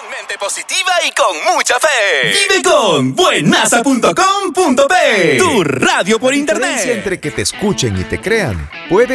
Mente positiva y con mucha fe. Vive con buenaza.com.p. Tu radio por internet. La diferencia entre que te escuchen y te crean puede